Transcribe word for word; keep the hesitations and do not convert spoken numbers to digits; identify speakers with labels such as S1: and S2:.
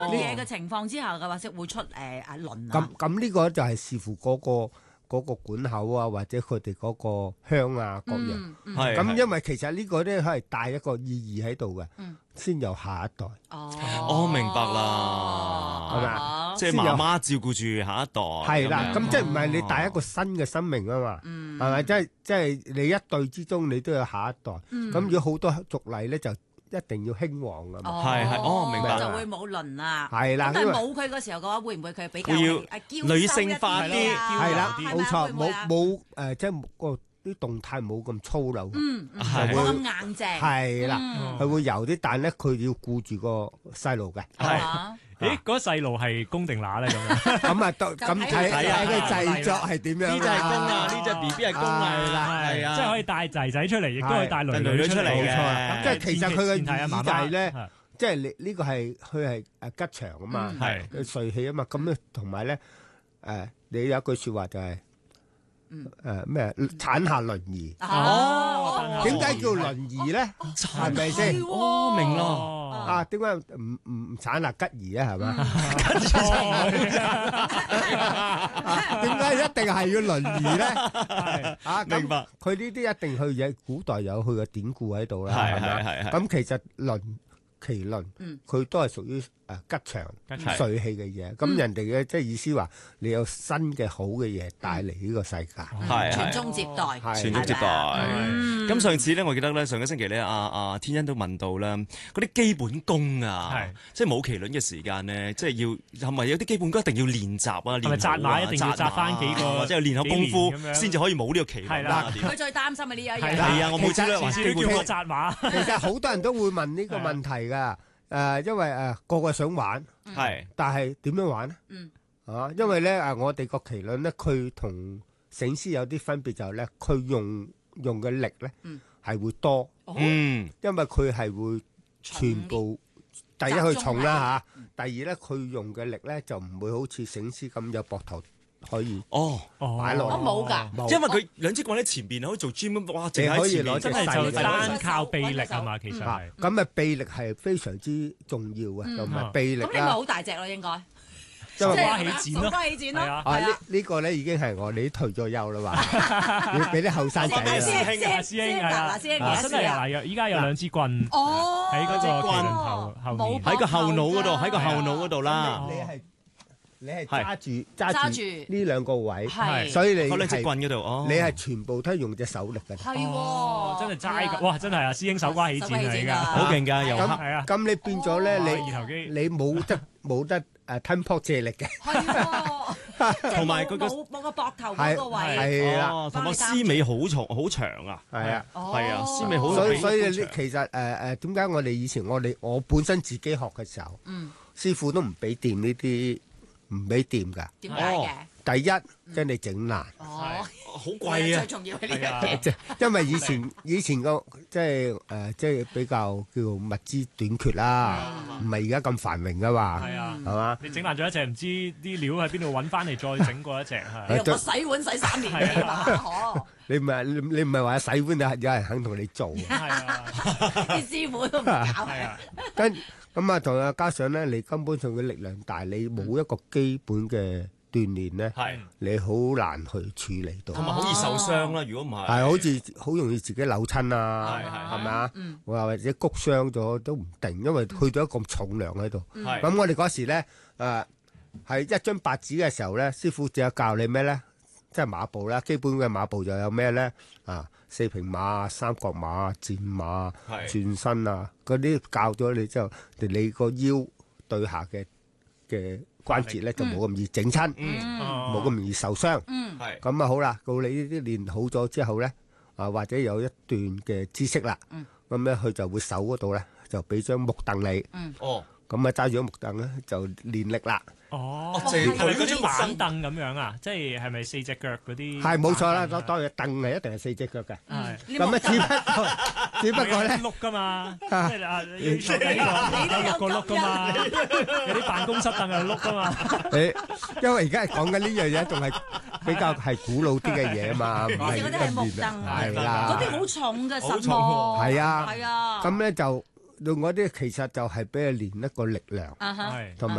S1: 嘢嘅情況之下嘅話，先會出誒啊鱗
S2: 咁
S1: 啊。
S2: 咁呢個就係視乎嗰個嗰個管口啊，或者佢哋嗰個香啊各樣。
S1: 嗯嗯
S3: 係
S2: 咁因為其實呢個咧係帶一個意義喺度嘅
S1: 嗯，
S2: 先有下一代。
S1: 哦，
S3: 哦，明白啦，
S2: 係咪
S1: 啊
S3: 即係媽媽照顧住下一代。
S2: 係啦，
S3: 咁樣
S2: 咁即係唔係你帶一個新嘅生命啊嘛？
S1: 嗯
S2: 係咪？即係即係你一代之中，你都有下一代。
S1: 嗯
S2: 咁如果好多族例咧，就一定要興旺㗎嘛。
S3: 係係哦明白
S1: 就會冇鱗啦。
S2: 係啦，因為
S1: 咁但係冇佢嘅時候嘅話，會唔會佢比較
S3: 會要
S1: 係啊嬌羞
S3: 女性化啲
S1: 一啲啊
S2: 係啦，
S1: 係咪
S2: 冇錯，冇
S1: 會唔會啊
S2: 冇誒，即係個啲動態冇咁粗魯。
S1: 嗯，嗯
S3: 係
S1: 冇咁硬淨。
S2: 係啦，
S1: 嗯
S2: 佢會有啲，但係咧佢要顧住個細路嘅。
S3: 係
S1: 啊
S4: 咦，嗰細路係公定乸咧咁樣？
S2: 咁啊，咁咁睇
S3: 睇啊
S2: 睇佢製作係點樣
S3: 呢隻係公啊，呢隻 B B 係公啊，
S2: 係啦
S3: 係啊，
S4: 即係可以帶仔仔出嚟，亦都可以帶女
S3: 帶女女
S4: 女出嚟
S3: 出嚟嘅
S4: 嘅。
S2: 咁即係其實佢嘅
S4: 前提啊
S2: 耳仔咧
S4: 媽媽
S2: 即係你呢個係佢係誒吉祥啊嘛，
S3: 係
S2: 佢帥氣啊嘛。咁咧同埋咧誒，你有一句説話就係誒咩產下麟兒。
S1: 哦，
S2: 點解叫麟兒咧？係咪先？
S3: 哦，明咯，
S4: 哦，
S2: 啊，點解唔唔唔產下吉兒啊？係嘛？點解一定係要麟兒咧？啊，咁
S3: 明白
S2: 佢呢啲一定去有古代有佢嘅典故喺度啦，
S3: 係
S2: 係咪？
S3: 係係係
S2: 咁其實麟麒麟
S1: 嗯，
S2: 佢都係屬於誒吉祥
S4: 吉祥
S2: 帥氣嘅嘢。咁人哋嘅即係意思話，你有新嘅好嘅嘢帶嚟呢個世界。
S3: 係係。
S1: 傳宗接代，
S2: 係
S3: 傳宗接代。
S1: 嗯
S3: 咁上次咧，我記得咧，上個星期咧，阿阿天恩都問到啦，嗰啲基本功啊
S4: 係，
S3: 即係冇麒麟嘅時間咧，即係要係咪有啲基本功一定要練習啊？練
S4: 係咪紮馬
S3: 好啊
S4: 一定要紮返幾個
S3: 紮馬或者係練下功
S4: 幾年咁
S3: 夫
S4: 樣
S3: 先至可以冇呢個麒麟
S4: 係
S3: 啊？
S4: 啦
S3: 點
S1: 佢最擔心嘅呢一樣
S4: 係啦
S3: 係啊，我每次都話
S4: 次都叫我紮馬。
S2: 其實好多人都會問呢個問題㗎。誒，因為誒個個想玩，
S3: 係
S2: 但係點樣玩咧？
S1: 嗯
S2: 啊，因為咧誒，我哋個麒麟咧，佢同醒獅有啲分別就係咧，佢用用嘅力咧
S1: 嗯
S2: 係會多，
S1: 哦
S3: 嗯
S2: 因為佢係會全部第一佢重啦嚇，第二咧佢用嘅力咧就唔會好似醒獅咁有膊頭可以
S3: 哦，
S2: 擺落嚟。
S1: 我冇㗎。
S2: 冇，
S3: 因為佢兩支棍喺前邊可以做 gym 咁，哇！淨喺前面
S2: 你可以攞隻
S4: 真係就
S2: 細嘅
S4: 單靠臂力係嘛？其實
S2: 啊
S4: 係。
S2: 咁啊臂力係非常之重要嘅，
S1: 嗯
S2: 同埋臂力
S1: 咁你咪
S2: 啦。
S1: 好大隻咯，應該。
S2: 因為
S4: 手瓜起剪咯
S1: 手瓜起剪咯，
S4: 係啊
S2: 啊！呢
S1: 係啊。
S2: 呢個咧已經係我哋啲退咗休啦嘛，要俾啲後生仔
S1: 師
S2: 啦。
S1: 兄
S4: 師兄啊，師兄係啊，
S1: 師兄
S4: 啊真係啊！嗱，依家有兩支棍
S1: 哦，
S4: 喺嗰個麒麟頭後
S1: 冇
S4: 面，
S3: 喺個後腦嗰度，喺個後
S1: 係
S3: 腦嗰度啦。
S2: 你係你係
S3: 係
S2: 揸住
S1: 揸
S2: 揸
S1: 住
S2: 住呢兩個位，
S1: 係
S2: 所以你
S3: 嗰兩支
S2: 係
S3: 棍嗰度，哦，
S2: 你係全部都係用隻手力嘅。
S1: 係
S4: 哦
S1: 喎，
S4: 真係齋㗎！哇，真係啊！師兄手瓜起剪啊！依家
S3: 好勁㗎，又
S2: 咁
S3: 黑
S4: 係啊，
S2: 咁你變咗咧，
S4: 哇
S2: 你
S4: 二頭肌
S2: 你冇得冇得誒吞泡借力嘅，
S1: 係喎，
S3: 同埋佢個
S1: 冇冇個膊頭嗰
S2: 係
S1: 個位，
S2: 係啦，
S3: 哦，同埋絲尾好長好長啊，
S2: 係啊。
S1: 哦
S3: 係啊，絲尾好
S2: 所以
S3: 長
S2: 所以你
S3: 好長
S2: 其實誒誒點解我哋以前我哋我本身自己學嘅時候，
S1: 嗯，
S2: 師傅都唔俾掂呢啲，唔俾掂㗎。
S1: 點解嘅？
S2: 第一，跟你整爛。
S1: 哦，
S3: 好貴啊
S1: 最！重要係呢
S4: 係啊
S1: 樣嘢。
S2: 即係因為以前以前個即係誒即係比較叫做物資短缺啦，唔係而家咁繁榮噶嘛，
S4: 係啊
S2: 係嘛？
S4: 你整爛咗一隻，唔知啲料喺邊度揾翻嚟，再整過一隻係。
S1: 用個洗碗洗三年嘅嘛，可
S2: 你唔係你你唔係話洗碗啊，有人肯同你做啊？
S4: 係啊，
S1: 啲師傅都唔搞。
S4: 係啊，
S2: 跟咁啊，同啊加上咧，你根本上嘅力量大，你冇一個基本嘅鍛鍊咧，
S3: 係，
S2: 你好難去處理到，
S3: 同埋好易受傷啦。如果唔係，
S2: 係好似好容易自己扭親啊，
S3: 係係
S2: 係咪啊？
S1: 嗯
S2: 或或者谷傷咗都唔定，因為去到一個咁重量喺度。
S3: 係
S2: 咁我哋嗰時咧，誒係一張白紙嘅時候咧，師傅就有教你咩咧？即係馬步啦，基本嘅馬步就有咩咧？啊，四平馬、三角馬、戰馬、
S3: 係
S2: 轉身啊，嗰啲教咗你之後，你個腰對下嘅嘅關節咧就冇咁易整親，
S3: 嗯
S2: 冇咁易受傷。
S1: 嗯
S3: 係
S2: 咁啊好啦，到你呢啲練好咗之後咧，啊或者有一段嘅知識啦，
S1: 嗯
S2: 咁咧佢就會手嗰度咧就俾張木凳你，
S3: 哦，
S2: 咁啊揸住張木凳咧就練力啦。
S4: 哦，
S3: 即係
S4: 係咪嗰
S3: 佢嗰張
S4: 啲板凳咁樣啊？即係係咪四隻腳嗰啲？
S2: 係冇錯啦，
S4: 板凳啊
S2: 當然凳係一定係四隻腳嘅。
S4: 係。
S2: 咁啊，只不過只不過咧，
S4: 碌噶嘛，即係啊，你坐底個有六個碌噶嘛，有啲辦公室凳係碌噶嘛，
S2: 誒，因為而家係講緊呢樣嘢，仲係比較係古老啲嘅嘢啊嘛，唔係
S1: 以前嗰啲係木凳
S2: 係
S1: 嗰
S2: 啦，
S1: 啲好重嘅實
S4: 好重
S1: 木，
S2: 係啊，
S1: 係啊，
S2: 咁咧就用嗰啲其實就係俾佢練一個力量。
S1: 啊哈
S4: 係
S2: 同埋